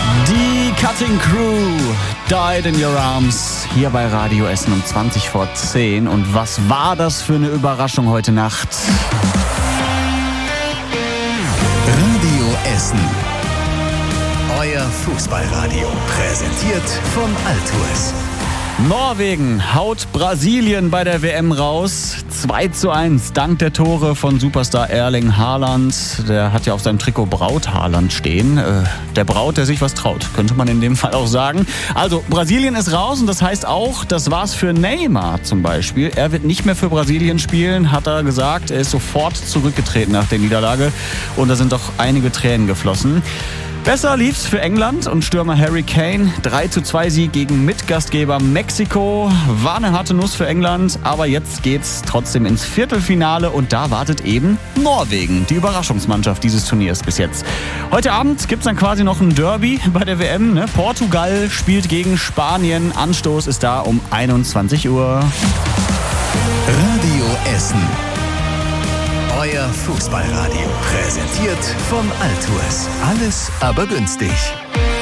Die Cutting Crew, Died in Your Arms, hier bei Radio Essen um 20 vor 10. Und was war das für eine Überraschung heute Nacht? Radio Essen. Euer Fußballradio. Präsentiert von Altours. Norwegen haut Brasilien bei der WM raus. 2:1 dank der Tore von Superstar Erling Haaland. Der hat ja auf seinem Trikot Braut Haaland stehen. Der Braut, der sich was traut, könnte man in dem Fall auch sagen. Also Brasilien ist raus und das heißt auch, das war's für Neymar zum Beispiel. Er wird nicht mehr für Brasilien spielen, hat er gesagt. Er ist sofort zurückgetreten nach der Niederlage und da sind doch einige Tränen geflossen. Besser lief's für England und Stürmer Harry Kane. 3:2 Sieg gegen Mitgastgeber Mexiko. War eine harte Nuss für England, aber jetzt geht's trotzdem ins Viertelfinale und da wartet eben Norwegen, die Überraschungsmannschaft dieses Turniers bis jetzt. Heute Abend gibt's dann quasi noch ein Derby bei der WM. Ne? Portugal spielt gegen Spanien. Anstoß ist da um 21 Uhr. Radio Essen. Euer Fußballradio. Präsentiert von Altours. Alles aber günstig.